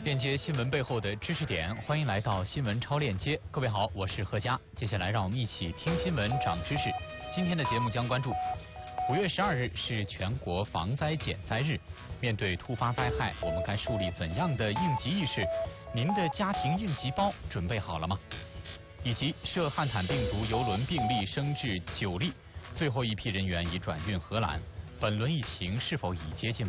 链接新闻背后的知识点，欢迎来到新闻超链接。各位好，我是何佳。接下来让我们一起听新闻长知识。今天的节目将关注5月12日是全国防灾减灾日，面对突发灾害，我们该树立怎样的应急意识？您的家庭应急包准备好了吗？以及涉汉坦病毒邮轮病例升至9例，最后一批人员已转运荷兰。本轮疫情是否已接近